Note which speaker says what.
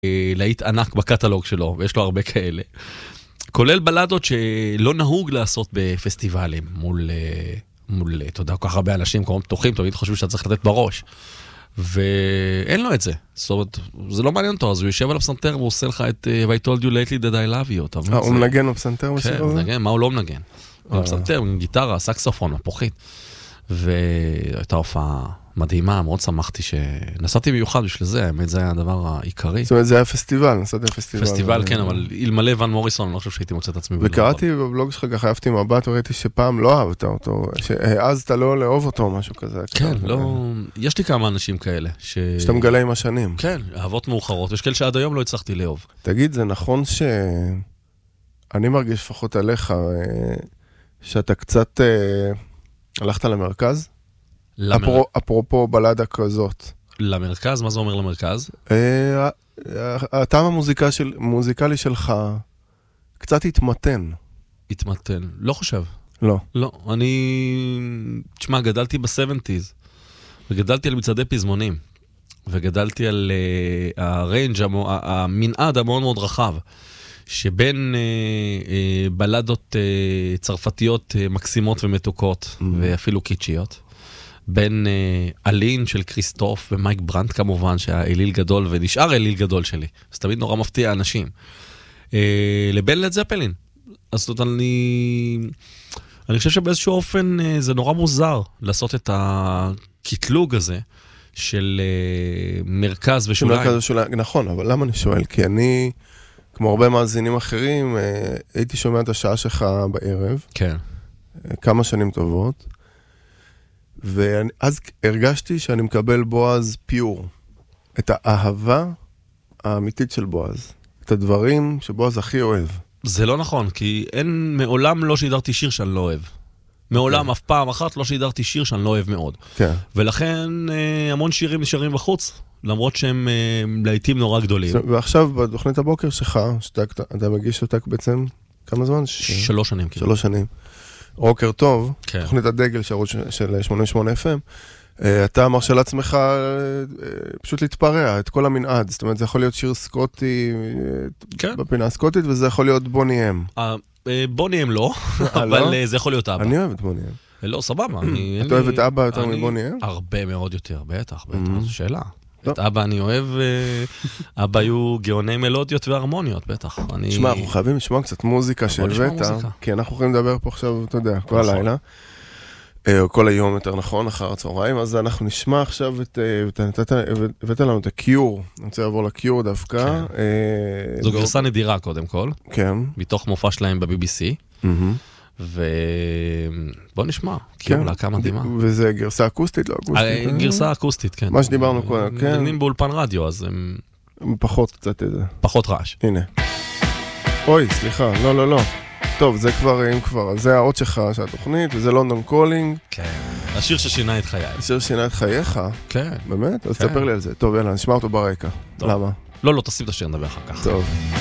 Speaker 1: להיט ענק בקטלוג שלו, ויש לו הרבה כאלה. כולל בלדות שלא נהוג לעשות בפסטיבלים, מול, אתה יודע, כל כך הרבה אנשים, כמו פתוחים, תמיד חושבים שאתה צריך לתת בראש. ואין לו את זה. זאת אומרת, זה לא מעניין אותו, אז הוא יושב על הפסנתר והוא עושה לך את I told you lately that I love you.
Speaker 2: הוא מנגן בפסנתר?
Speaker 1: כן, הוא מנגן, מה הוא לא מנגן? הוא פסנתר, עם גיטרה, סקסופון, מפוחית. והייתה הופעה מדהימה, מאוד שמחתי שנסעתי מיוחד בשביל זה, האמת זה היה הדבר העיקרי.
Speaker 2: זאת אומרת, זה היה פסטיבל, נסעתי פסטיבל.
Speaker 1: פסטיבל, כן, אבל אלמלא ון מוריסון, אני לא חושב שהייתי מוצא את עצמי.
Speaker 2: וקראתי בבלוג שלך, ככה אהבתי מבט, וראיתי שפעם לא אהבת אותו, שהעזת לא לאהוב אותו, משהו כזה.
Speaker 1: כן, לא... יש לי כמה אנשים כאלה.
Speaker 2: שאתה מגלה עם השנים.
Speaker 1: כן, אהבות מאוחרות, יש כאלה שעד היום לא הצלחתי לאהוב.
Speaker 2: תגיד, זה נכון אני מרגיש לפחות עליך, שאתה קצת הלכת למרכז? אפרופו בלדה כזאת.
Speaker 1: למרכז? מה זה אומר למרכז?
Speaker 2: הטעם המוזיקלי שלך קצת התמתן.
Speaker 1: התמתן? לא חושב.
Speaker 2: לא.
Speaker 1: לא, תשמע, גדלתי ב-70s, וגדלתי על מצעדי פזמונים, וגדלתי על הריינג', המנעד המאוד מאוד רחב, שבין בלדות צרפתיות מקסימות ומתוקות, ואפילו קיצ'יות, בין אלין של קריסטוף ומייק ברנט כמובן, שהיה אליל גדול ונשאר אליל גדול שלי. זה תמיד נורא מפתיע אנשים. לבין לד זפלין. אז זאת אומרת, אני חושב שבאיזשהו אופן זה נורא מוזר לעשות את הקטלוג הזה של מרכז ושוליים.
Speaker 2: נכון, אבל למה אני שואל? כי אני, כמו הרבה מאזינים אחרים, הייתי שומע את השעה שלך בערב.
Speaker 1: כן.
Speaker 2: כמה שנים טובות. ואז הרגשתי שאני מקבל בועז פיור. את האהבה האמיתית של בועז. את הדברים שבועז הכי אוהב.
Speaker 1: זה לא נכון, כי מעולם לא שידרתי שיר שאני לא אוהב. מעולם אף פעם אחת לא שידרתי שיר שאני לא אוהב מאוד.
Speaker 2: כן.
Speaker 1: ולכן המון שירים נשארים בחוץ, למרות שהם לעיתים נורא גדולים.
Speaker 2: ועכשיו בתוכנית הבוקר שלך, אתה מגיש אותה בעצם כמה זמן?
Speaker 1: 3 שנים.
Speaker 2: 3 שנים. רוקר טוב,
Speaker 1: כן.
Speaker 2: תוכנית הדגל של 88 FM, אתה מרשה לעצמך פשוט להתפרע, את כל המנעד. זאת אומרת, זה יכול להיות שיר סקוטי, כן. בפינה הסקוטית, וזה יכול להיות בוני אם.
Speaker 1: בוני אם לא, אבל זה יכול להיות אבא.
Speaker 2: אני אוהב את בוני אם.
Speaker 1: לא, סבבה.
Speaker 2: אתה אוהב את אבא יותר מבוני אם?
Speaker 1: הרבה מאוד יותר, בטח, זו שאלה. את אבא אני אוהב, אבא היו גאוני מלודיות והרמוניות, בטח.
Speaker 2: תשמע, אנחנו חייבים לשמוע קצת מוזיקה שהבאת, כי אנחנו יכולים לדבר פה עכשיו, אתה יודע, כל הלילה, או כל היום יותר נכון, אחר הצהריים, אז אנחנו נשמע עכשיו, הבאת לנו את הקיור, אני רוצה לעבור לקיור דווקא.
Speaker 1: זו גרסה נדירה קודם כל, מתוך מופע שלהם ב-BBC, ובוא נשמע, קיור להקה מדהימה.
Speaker 2: וזה גרסה אקוסטית, לא אקוסטית?
Speaker 1: גרסה אקוסטית, כן.
Speaker 2: מה שדיברנו קודם, כן.
Speaker 1: נגנים באולפן רדיו, אז הם...
Speaker 2: פחות קצת איזה.
Speaker 1: פחות רעש.
Speaker 2: הנה. אוי, סליחה, לא. טוב, זה כבר, אם כבר, זה האות שלך של התוכנית, וזה לונדון קולינג.
Speaker 1: כן. השיר ששינה את חיי.
Speaker 2: השיר ששינה את חייך?
Speaker 1: כן.
Speaker 2: באמת? אז תספר לי על זה. טוב, יאללה, נשמע אותו ברקע. למה?
Speaker 1: לא, תשים את השיר, נדבר אחר כך.
Speaker 2: טוב.